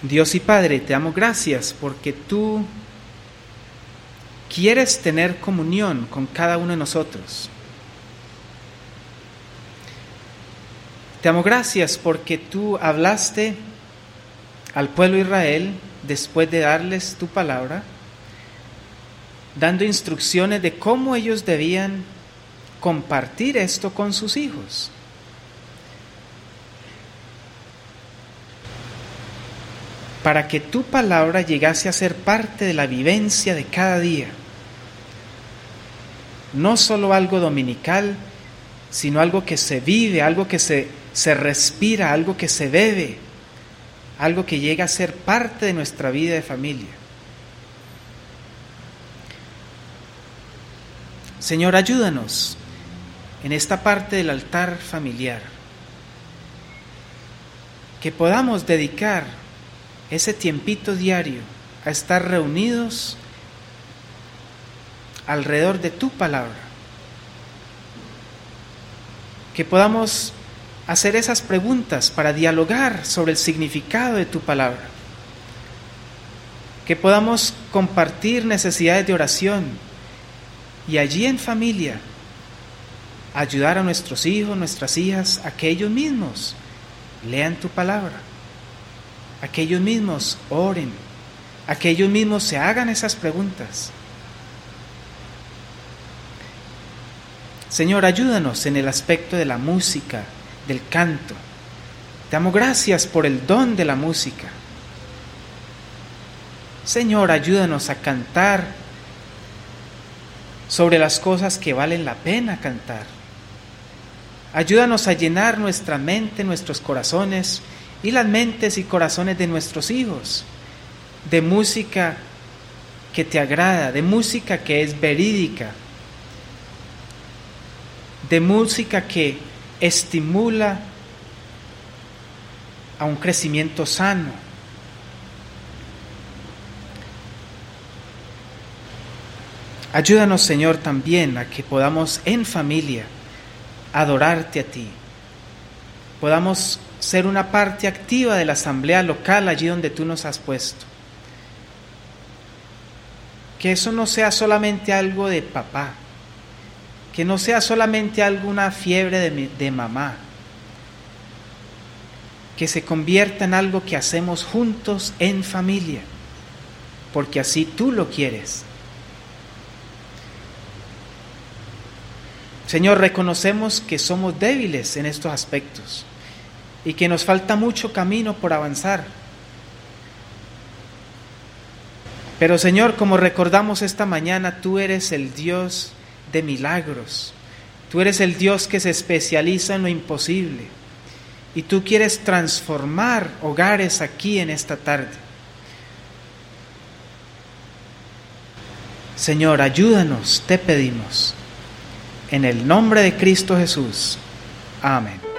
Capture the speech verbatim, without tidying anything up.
Dios y Padre, te damos gracias porque tú quieres tener comunión con cada uno de nosotros. Te damos gracias porque tú hablaste al pueblo de Israel después de darles tu palabra, dando instrucciones de cómo ellos debían compartir esto con sus hijos. Para que tu palabra llegase a ser parte de la vivencia de cada día. No solo algo dominical, sino algo que se vive, algo que se, se respira, algo que se bebe, algo que llega a ser parte de nuestra vida de familia. Señor, ayúdanos en esta parte del altar familiar, que podamos dedicar ese tiempito diario a estar reunidos alrededor de tu palabra, que podamos hacer esas preguntas para dialogar sobre el significado de tu palabra, que podamos compartir necesidades de oración y allí en familia ayudar a nuestros hijos, nuestras hijas, a que ellos mismos lean tu palabra, a que ellos mismos oren, a que ellos mismos se hagan esas preguntas. Señor, ayúdanos en el aspecto de la música, del canto. Te damos gracias por el don de la música. Señor, ayúdanos a cantar sobre las cosas que valen la pena cantar. Ayúdanos a llenar nuestra mente, nuestros corazones y las mentes y corazones de nuestros hijos de música que te agrada, de música que es verídica, de música que estimula a un crecimiento sano. Ayúdanos, Señor, también a que podamos en familia adorarte a ti, podamos ser una parte activa de la asamblea local allí donde tú nos has puesto. Que eso no sea solamente algo de papá, que no sea solamente alguna fiebre de, de mamá, que se convierta en algo que hacemos juntos en familia, porque así tú lo quieres. Señor, reconocemos que somos débiles en estos aspectos y que nos falta mucho camino por avanzar. Pero Señor, como recordamos esta mañana, tú eres el Dios de milagros. Tú eres el Dios que se especializa en lo imposible. Y tú quieres transformar hogares aquí en esta tarde. Señor, ayúdanos, te pedimos. En el nombre de Cristo Jesús. Amén.